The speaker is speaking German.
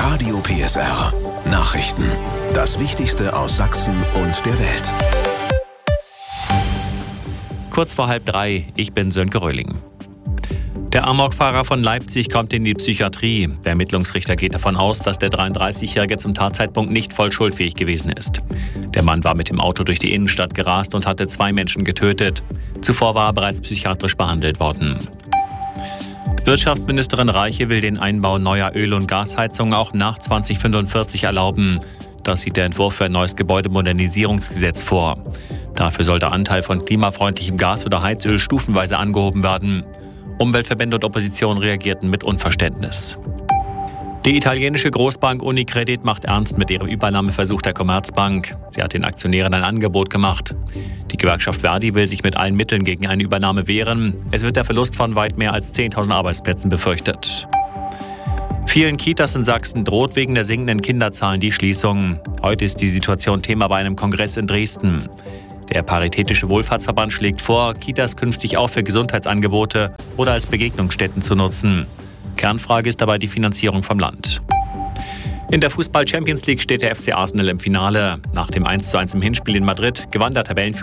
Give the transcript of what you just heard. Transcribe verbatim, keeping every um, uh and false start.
Radio P S R. Nachrichten. Das Wichtigste aus Sachsen und der Welt. Kurz vor halb drei, ich bin Sönke Röhling. Der Amokfahrer von Leipzig kommt in die Psychiatrie. Der Ermittlungsrichter geht davon aus, dass der dreiunddreißigjährige zum Tatzeitpunkt nicht voll schuldfähig gewesen ist. Der Mann war mit dem Auto durch die Innenstadt gerast und hatte zwei Menschen getötet. Zuvor war er bereits psychiatrisch behandelt worden. Wirtschaftsministerin Reiche will den Einbau neuer Öl- und Gasheizungen auch nach zweitausendfünfundvierzig erlauben. Das sieht der Entwurf für ein neues Gebäudemodernisierungsgesetz vor. Dafür soll der Anteil von klimafreundlichem Gas oder Heizöl stufenweise angehoben werden. Umweltverbände und Opposition reagierten mit Unverständnis. Die italienische Großbank Unicredit macht ernst mit ihrem Übernahmeversuch der Commerzbank. Sie hat den Aktionären ein Angebot gemacht. Die Gewerkschaft Verdi will sich mit allen Mitteln gegen eine Übernahme wehren. Es wird der Verlust von weit mehr als zehntausend Arbeitsplätzen befürchtet. Vielen Kitas in Sachsen droht wegen der sinkenden Kinderzahlen die Schließung. Heute ist die Situation Thema bei einem Kongress in Dresden. Der Paritätische Wohlfahrtsverband schlägt vor, Kitas künftig auch für Gesundheitsangebote oder als Begegnungsstätten zu nutzen. Kernfrage ist dabei die Finanzierung vom Land. In der Fußball-Champions League steht der F C Arsenal im Finale. Nach dem eins zu eins im Hinspiel in Madrid gewann der Tabellenführer